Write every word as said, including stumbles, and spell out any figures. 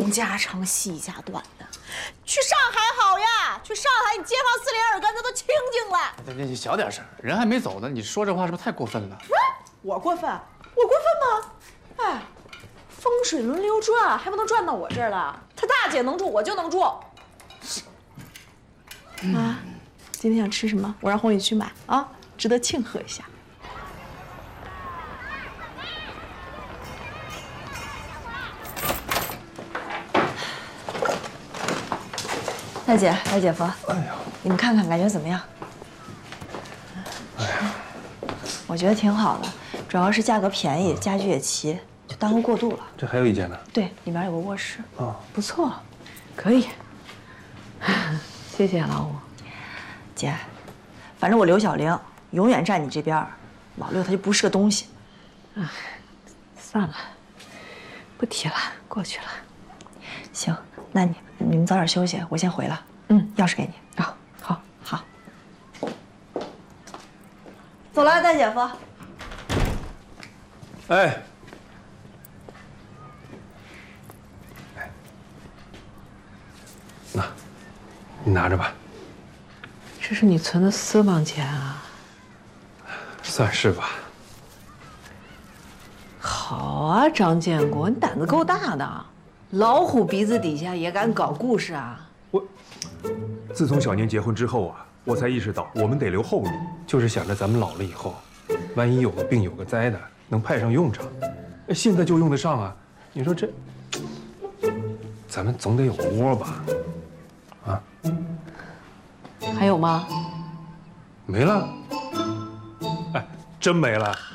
东家长西家短的。去上海好呀，去上海你街坊四邻耳根子都清净了。 你你小点声，人还没走呢，你说这话是不是太过分了？ 不是我过分，我过分吗？哎，风水轮流转，还不能转到我这儿了。他大姐能住，我就能住。妈，今天想吃什么？我让红宇去买啊，值得庆贺一下。大姐，大姐夫，哎呀，你们看看，感觉怎么样？哎呀，我觉得挺好的，主要是价格便宜，家具也齐，就当个过渡了。 这还有一间呢？ 对，里面有个卧室。 啊， 不错， 可以。谢谢老五。 姐，反正我刘小玲永远站你这边，老六他就不是个东西。 哎，算了，不提了，过去了。 行，那你你们早点休息，我先回了。 嗯， 钥匙给你。 啊，好， 好。走了，大姐夫。 哎，哎，那，你拿着吧。 这是你存的私房钱啊？ 算是吧。 好啊，张建国，你胆子够大的，老虎鼻子底下也敢搞故事啊！ 我，自从小年结婚之后啊，我才意识到我们得留后路，就是想着咱们老了以后，万一有个病有个灾的，能派上用场。现在就用得上啊！你说这，咱们总得有个窝吧？啊？ 还有吗？ 没了。哎，真没了。